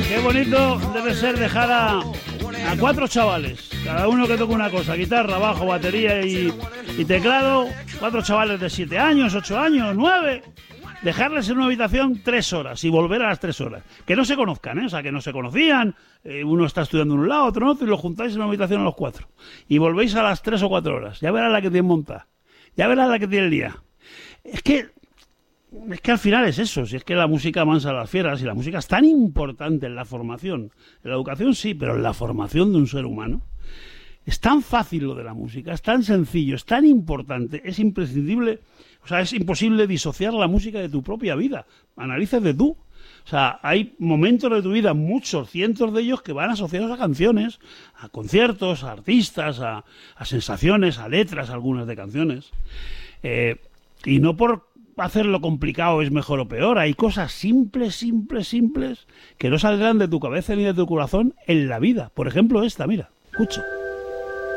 Qué bonito debe ser dejar a 4 chavales, cada uno que toque una cosa, guitarra, bajo, batería y teclado, 4 chavales de 7 años, 8 años, 9, dejarles en una habitación 3 horas y volver a las 3 horas. Que no se conozcan, ¿eh? O sea, que no se conocían, uno está estudiando en un lado, otro en otro, y lo juntáis en una habitación a los 4. Y volvéis a las 3 o 4 horas. Ya verás la que tiene montada, ya verás la que tiene el día. Es que al final es eso, si es que la música mansa a las fieras y la música es tan importante en la formación. En la educación sí, pero en la formación de un ser humano. Es tan fácil lo de la música, es tan sencillo, es tan importante, es imprescindible, o sea, es imposible disociar la música de tu propia vida. Analízate tú. O sea, hay momentos de tu vida, muchos, cientos de ellos, que van asociados a canciones, a conciertos, a artistas, a sensaciones, a letras, algunas de canciones. Y no por hacerlo complicado es mejor o peor. Hay cosas simples que no saldrán de tu cabeza ni de tu corazón en la vida. Por ejemplo esta, mira, escucha.